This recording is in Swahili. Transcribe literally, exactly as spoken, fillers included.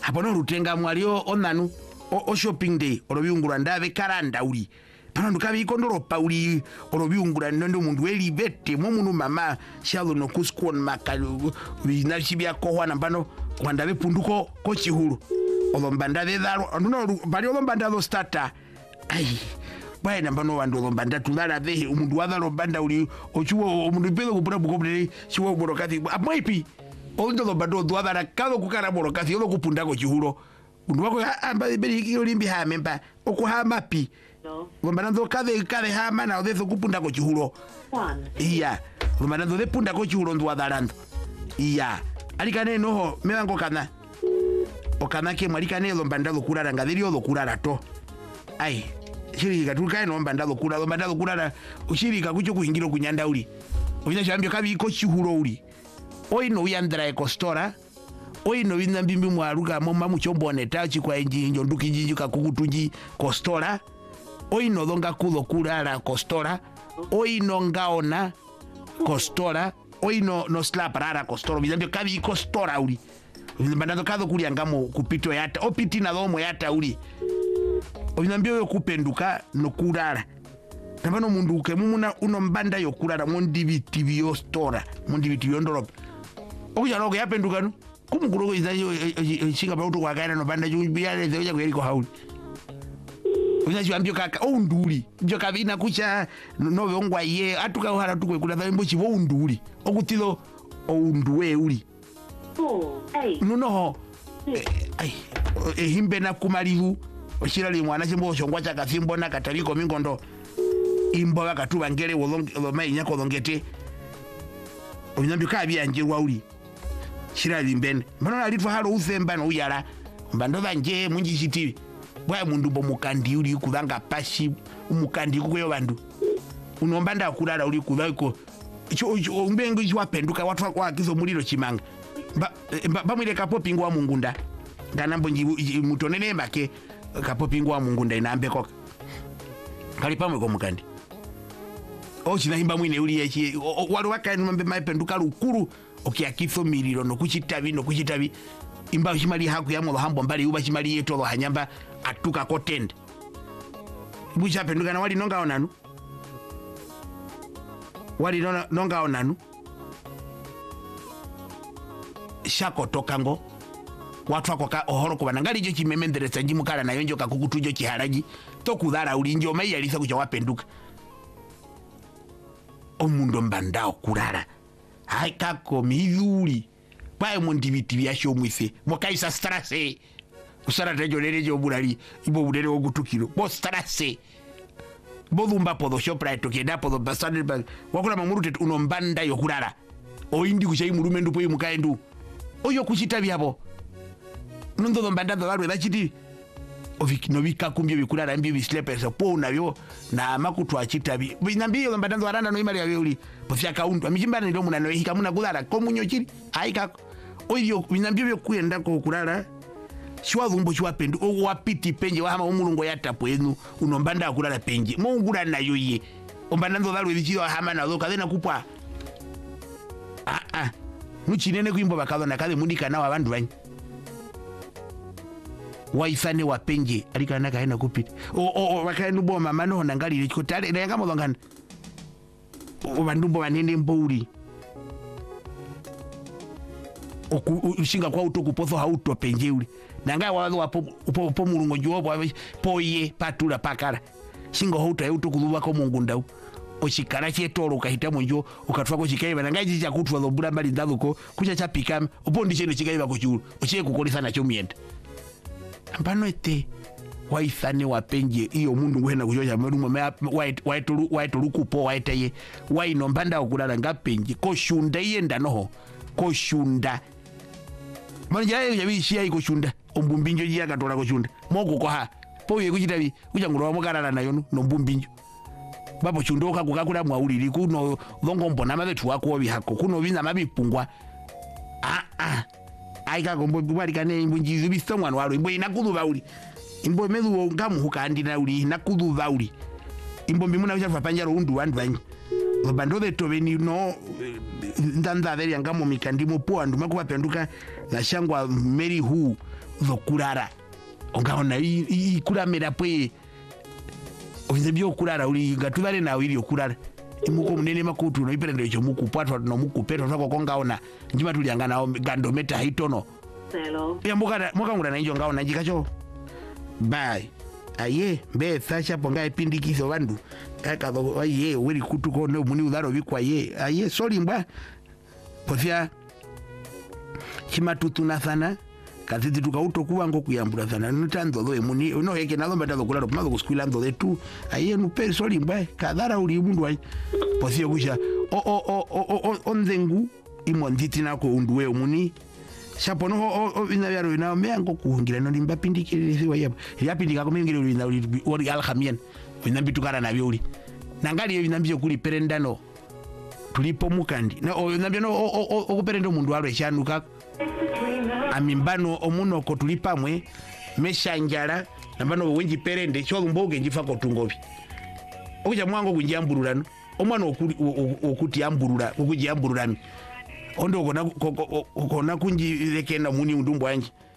hapo no rutenga mwalio onanu o, o shopping day orobiungura ndabe karanda uli pano ndukabi ikondoro pauli orobiungura ndondo mundu weli bete momunu mama shalo no kuskon makalu binashibya ko hwana pano wandabe punduko ko chihuru olombanda de daro no bali olombanda do starter ai bwana mbano wandu olombanda tulala de umundu wadalo banda uli ochuo umundu pedo kupura bukobule chiwo borokati amaipi ondo lombando dwadala kalo kukara borokati yolo kupundako chihuro mundu wako amba beri yolimbi ha memba okuhama pi no lombando kade kade hama na odezo kupundako chihuro one iya lombando de pundako chihuro ndwadalando iya alikane noho mewango kana okanake mwalikane lombandalo kurara ngaderio lokurara to ai shirika tukae no mbandalo kurara lombandalo kurara ushirika kucho kuingiro kunyanda uli unya shambyo kabi ko chihuro uli oino uyandra ekostora oino winna mbimbi mwaruka momma muchombone tachi kwa enjinjo ndukinjinjo kakukutunji kostora oino longa kulo kurara kostora oino ngaona kostora oino no slap rara kostora bizambyo kabi kostora uli mbandalo kado kuli ngamo kupito yata opiti na lomo yata uli obinambyo yo kupenduka no kurara tabano mundu uke mumuna uno mbanda yo kurara mondibiti biyo stora mondibiti yo ndoropa okuja logo yapenduka no kumukuro izayo shinga bauto kwa kana no banda yo biyale zeja kweli ko hauli unaji ambyo kaka o nduli njo kabina kucha no bongwa ye atuka uhara tukwe kula dhambo chivo unduli okutilo o nduwe uli oh ai nuno ai ehimbe na kumalivu oshira li mwana chimbo shongwa cha kathimbo na kataliko mingondo imbo bakatuba ngere wolomai nyako longete obinyambi kabya njirwa uli shira limbene mbona alitwa halo uzemba no uyala mbando banje munji chitivi bwa mundu bo mukandi uli kulanga pashi umukandi kuyo bandu unombanda kulala uli kuliko umbengo jwa penduka watu kwa kizo muliro chimanga ba bamwile kapopingo wa mungunda ndanambo nji mutonene make kapopingo wa mungunda inambe koka kali pamwe ko mukandi o china himba mwine uli yechi wali wakani mambe maipenduka lukuru okiakifo miliro no kuchitabi no kuchitabi imba chimali haku ya mulo hambo mbali uba chimali yeto lo hanyamba atuka kotende bucha penduka na wali nonga onanu wali nonga, nonga onanu shako tokango watu wako ka ohoro kwa nangali jo chimemenderesa njimukala na yonjo kakukutujo chiharaji tokudhara ulinjo mai alisa kucha wapenduka omundo mbandao kurara hai kako mizuri bae mondibiti byasho mwise mokaisa strase usara tejo lerejo bulali ibo budere ogutukiro bo strase bodumba podo shopra tokenda podo basane ba wakula mamurute unombanda yo kurara oindi kuchayi murume ndupo yimukaendu oyo kuchita byabo nondo dombanda dolaro bachiti oviki novika kumbye bikurara mbye bislepers po nabyo na makutwa chitabi binambiyo dombanda dolanda no imali yawe uli pofya kauntu amijimba ndo munano hika muna kulala ko munyo chiri aika oyo binambyo byo kwenda ko kulala shwa dhumbo shwa pendu o wapiti penje wahama umulungo yatapo enu unombanda kulala penje mungula nayo ye ombanda dolaro bichiro hama na loka thena kupwa ah ah muchinene kuimbo bakalo na kale mundika nawo abandu banyi waifane wapenje alikana kaena kupita o o wakaenu bo mama no nangali chikotale nenga molongana obandumbo banene mbouri oku ushinga kwa uto kupotho hauto penje uli nanga wazo wapo upo po mulungo jobo poye patula pakara shinga hauto hauto kuluba ko mungunda u oshikara chetoro ukahita munjo ukatwa ko chikaiba nanga jija kutwa lobula mbali ndaluko kucha chapika opondi cheno chikaiba ko churu ochiye kukolisa na chomienda ambano ete waifane wapenje iyo mundu ngwena kujoja mrumo white white white lukupo white ye wai nombanda okulala ngapenje ko shunda yenda noho ko shunda manje ayo yabishia iko shunda ombumbinjo jia katola ko shunda moko ko ha poye kuchitabi kuchangulwa mokalala nayo no mbumbinjo babo chundoka kukakula mwaulili kuno longo mbona mabetu wako obi hako kuno binza mabipungwa ah ah aika gombo bwali kane imbunjizi bisomwana walo imbo inakuduba uli imbo medu ngamu hukandina uli inakuduba uli imbo mbimuna uchafa panjaro undu wandu banyi lobando de tobeni no ndanda veri angamo mikandimo poa nduma kuvapenduka na shangwa meri hu zokurara ongaona ikuramera pwe ovinze byo kurara uli ngatuvale na wili okurara imuko munene makutu no iperendo icho mukupatwa no mukupetwa zvako kongaona njima tuli angana gandometa haitono hello ya mukara mukangura na injo ngaona njikacho bye aye mbe thasha ponga ipindikizo vandu aka aye weri kutuko no muni udharo vikwa ye aye sorry mbwa pofia chimatutu sana kazidi tukautokuwa ngo kuyambura sana nutanzo dho muni no yeke nazo mbatazo kulalo kumazo kuskwila ndo zetu aye nupe sorry mbwa kadhara uli mundu wa pofia kusha o o o o onzengu imonditi nako unduwe muni shapo no o ina byaro ina mengo kuhungira no limba pindikire wa yabo yapindika ko mengire uli na uli alhamien ina bitukana na byuli nangali ina byo kuli perendano tulipo mukandi na o ina byo no o perendo mundu alwe shanuka amimbano omuno ko tulipamwe meshanjala nambano wenji perende cyo mboge njifa ko tungobi okuja mwango kunjamburulano omwana okuti amburula okujamburulami ondo kona kona kunji lekena muni undumbu anje